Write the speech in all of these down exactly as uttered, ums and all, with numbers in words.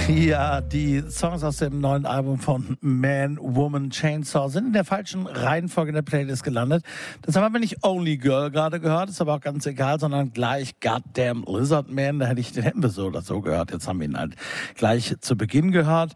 Ja, die Songs aus dem neuen Album von Man, Woman, Chainsaw sind in der falschen Reihenfolge in der Playlist gelandet. Das haben wir nicht Only Girl gerade gehört, ist aber auch ganz egal, sondern gleich Goddamn Lizard Man. Da hätte ich den Episode oder so gehört. Jetzt haben wir ihn halt gleich zu Beginn gehört.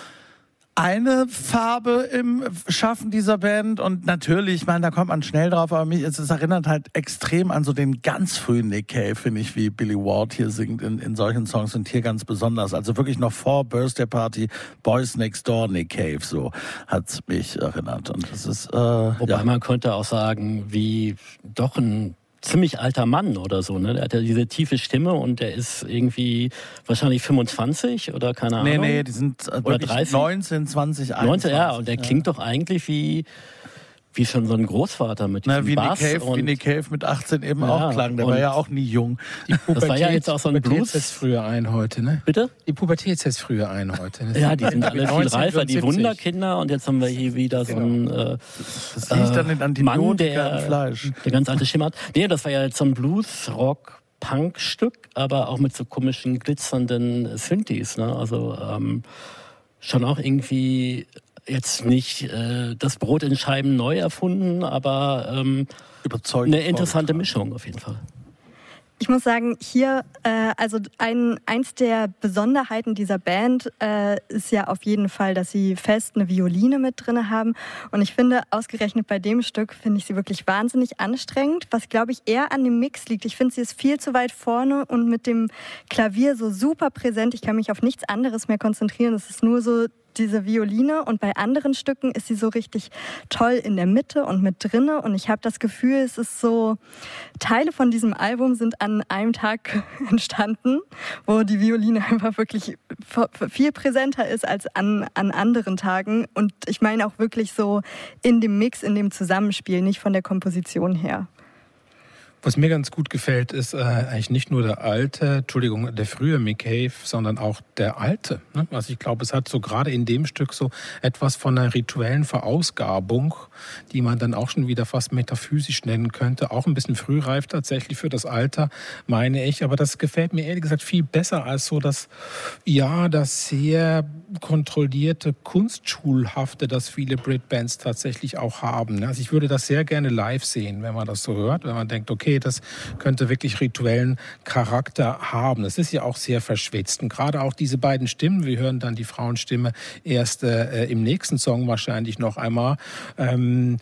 Eine Farbe im Schaffen dieser Band und natürlich, ich meine, da kommt man schnell drauf, aber mich, es, es erinnert halt extrem an so den ganz frühen Nick Cave, finde ich, wie Billy Ward hier singt in, in solchen Songs und hier ganz besonders. Also wirklich noch vor Birthday Party, Boys Next Door, Nick Cave, so hat's mich erinnert. Und das ist, äh, Wobei ja. man könnte auch sagen, wie doch ein ziemlich alter Mann oder so, ne? Der hat ja diese tiefe Stimme und der ist irgendwie wahrscheinlich fünfundzwanzig oder keine Ahnung. Nee, nee, die sind äh, wirklich dreißig? neunzehn, zwanzig, einundzwanzig. neunzehn, ja, und der ja. klingt doch eigentlich wie, wie schon so ein Großvater mit diesem Na, wie Bass. Nick Cave, und wie Nick Cave mit achtzehn eben ja, auch klang. Der war ja auch nie jung. Die Pubertät, das war ja jetzt auch so ein Pubertät Blues. setzt früher ein heute, ne? Bitte? Die Pubertät setzt früher ein heute. Ne? Ja, die sind alle viel neunzehn, reifer, die fünfundsiebzig. Wunderkinder. Und jetzt haben wir hier wieder so einen äh, Das liegt dann in Mann, Antibiotika der, im Fleisch. der ganz alte Stimme hat. Nee, das war ja jetzt so ein Blues-Rock-Punk-Stück, aber auch mit so komischen, glitzernden Synthes. Ne? Also ähm, schon auch irgendwie jetzt nicht äh, das Brot in Scheiben neu erfunden, aber ähm, Überzeugend eine interessante Mischung auf jeden Fall. Ich muss sagen, hier, äh, also ein, eins der Besonderheiten dieser Band äh, ist ja auf jeden Fall, dass sie fest eine Violine mit drin haben. Und ich finde, ausgerechnet bei dem Stück, finde ich sie wirklich wahnsinnig anstrengend, was, glaube ich, eher an dem Mix liegt. Ich finde, sie ist viel zu weit vorne und mit dem Klavier so super präsent. Ich kann mich auf nichts anderes mehr konzentrieren. Es ist nur so diese Violine und bei anderen Stücken ist sie so richtig toll in der Mitte und mit drinne und ich habe das Gefühl, es ist so, Teile von diesem Album sind an einem Tag entstanden, wo die Violine einfach wirklich viel präsenter ist als an, an anderen Tagen und ich meine auch wirklich so in dem Mix, in dem Zusammenspiel, nicht von der Komposition her. Was mir ganz gut gefällt, ist äh, eigentlich nicht nur der alte, Entschuldigung, der frühe Mick Cave, sondern auch der alte. Ne? Also ich glaube, es hat so gerade in dem Stück so etwas von einer rituellen Verausgabung, die man dann auch schon wieder fast metaphysisch nennen könnte. Auch ein bisschen frühreif tatsächlich für das Alter, meine ich. Aber das gefällt mir ehrlich gesagt viel besser als so das, ja, das sehr kontrollierte, kunstschulhafte, das viele Britbands tatsächlich auch haben. Also ich würde das sehr gerne live sehen, wenn man das so hört, wenn man denkt, okay, das könnte wirklich rituellen Charakter haben. Das ist ja auch sehr verschwitzt. Und gerade auch diese beiden Stimmen, wir hören dann die Frauenstimme erst äh, im nächsten Song wahrscheinlich noch einmal. Ähm,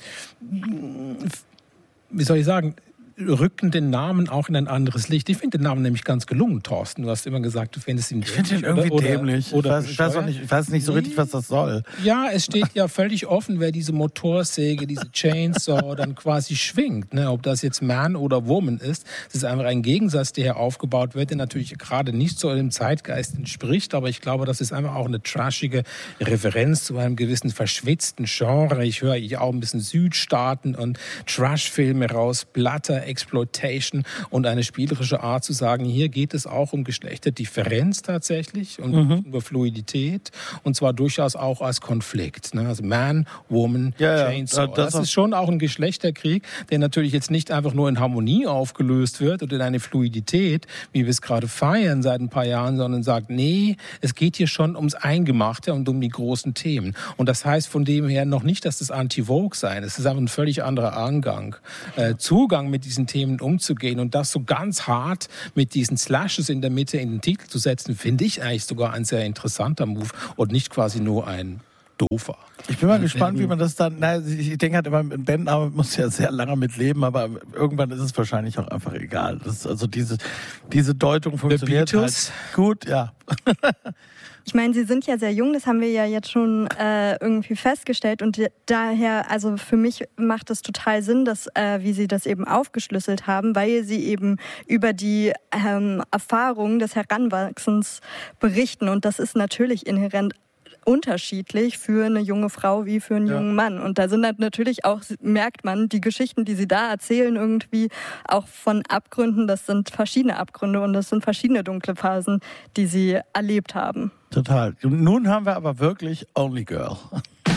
wie soll ich sagen, rücken den Namen auch in ein anderes Licht. Ich finde den Namen nämlich ganz gelungen, Thorsten. Du hast immer gesagt, du findest ihn Ich finde ihn irgendwie oder, dämlich. Oder ich, weiß, ich, weiß auch nicht, ich weiß nicht so richtig, was das soll. Ja, es steht ja völlig offen, wer diese Motorsäge, diese Chainsaw dann quasi schwingt. Ne? Ob das jetzt Man oder Woman ist. Das ist einfach ein Gegensatz, der hier aufgebaut wird, der natürlich gerade nicht so dem Zeitgeist entspricht. Aber ich glaube, das ist einfach auch eine trashige Referenz zu einem gewissen verschwitzten Genre. Ich höre hier auch ein bisschen Südstaaten und Trash-Filme raus, Blatter, Exploitation und eine spielerische Art zu sagen, hier geht es auch um Geschlechterdifferenz tatsächlich und mhm. über Fluidität und zwar durchaus auch als Konflikt. Ne? Also Man, Woman, ja, Chainsaw. Ja, das, das ist schon auch ein Geschlechterkrieg, der natürlich jetzt nicht einfach nur in Harmonie aufgelöst wird oder in eine Fluidität, wie wir es gerade feiern seit ein paar Jahren, sondern sagt, nee, es geht hier schon ums Eingemachte und um die großen Themen. Und das heißt von dem her noch nicht, dass das Anti-Vogue sein ist. Es ist einfach ein völlig anderer Angang. Äh, Zugang mit diesen Themen umzugehen und das so ganz hart mit diesen Slashes in der Mitte in den Titel zu setzen, finde ich eigentlich sogar ein sehr interessanter Move und nicht quasi nur ein doofer. Ich bin mal gespannt, wie man das dann, na, ich denke halt immer, ein Bandname muss ja sehr lange mit leben, aber irgendwann ist es wahrscheinlich auch einfach egal. Das ist also diese, diese Deutung funktioniert halt gut, ja. Ich meine, sie sind ja sehr jung, das haben wir ja jetzt schon äh, irgendwie festgestellt und daher, also für mich macht es total Sinn, dass, äh, wie sie das eben aufgeschlüsselt haben, weil sie eben über die ähm, Erfahrungen des Heranwachsens berichten und das ist natürlich inhärent unterschiedlich für eine junge Frau wie für einen ja. jungen Mann. Und da sind dann natürlich auch, merkt man, die Geschichten, die sie da erzählen, irgendwie auch von Abgründen, das sind verschiedene Abgründe und das sind verschiedene dunkle Phasen, die sie erlebt haben. Total. Und nun haben wir aber wirklich Only Girl.